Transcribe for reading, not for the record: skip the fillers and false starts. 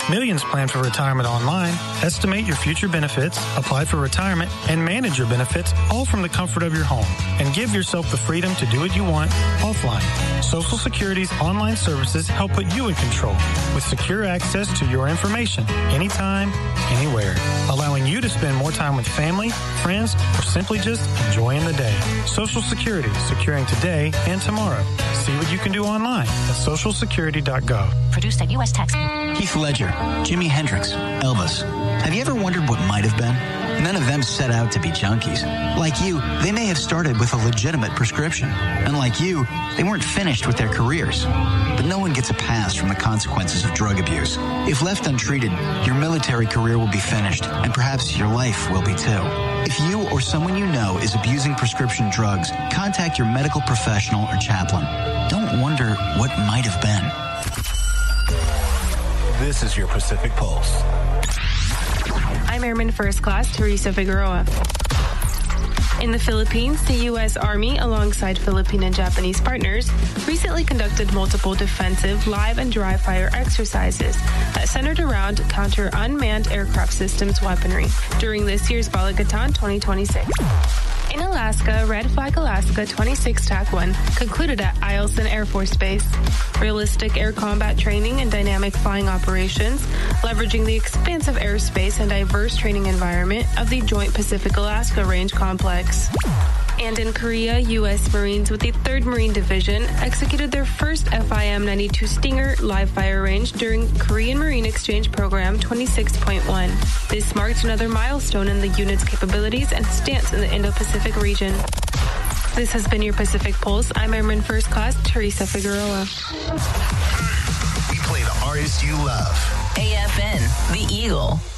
Millions plan for retirement online. Estimate your future benefits, apply for retirement, and manage your benefits all from the comfort of your home. And give yourself the freedom to do what you want offline. Social Security's online services help put you in control with secure access to your information anytime, anywhere, allowing you to spend more time with family, friends, or simply just enjoying the day. Social Security, securing today and tomorrow. See what you can do online at socialsecurity.gov. Produced at U.S. Tax. Heath Ledger, Jimi Hendrix, Elvis. Have you ever wondered what might have been? None of them set out to be junkies. Like you, they may have started with a legitimate prescription. And like you, they weren't finished with their careers. But no one gets a pass from the consequences of drug abuse. If left untreated, your military career will be finished, and perhaps your life will be too. If you or someone you know is abusing prescription drugs, contact your medical professional or chaplain. Don't wonder what might have been. This is your Pacific Pulse. I'm Airman First Class Teresa Figueroa. In the Philippines, the U.S. Army, alongside Philippine and Japanese partners, recently conducted multiple defensive live and dry fire exercises that centered around counter unmanned aircraft systems weaponry during this year's Balagatan 2026. In Alaska, Red Flag Alaska 26 TAC 1 concluded at Eielson Air Force Base. Realistic air combat training and dynamic flying operations, leveraging the expansive airspace and diverse training environment of the Joint Pacific Alaska Range Complex. And in Korea, U.S. Marines with the 3rd Marine Division executed their first FIM-92 Stinger live fire range during Korean Marine Exchange Program 26.1. This marked another milestone in the unit's capabilities and stance in the Indo-Pacific region. This has been your Pacific Pulse. I'm Airman First Class Teresa Figueroa. We play the artists you love. AFN, The Eagle.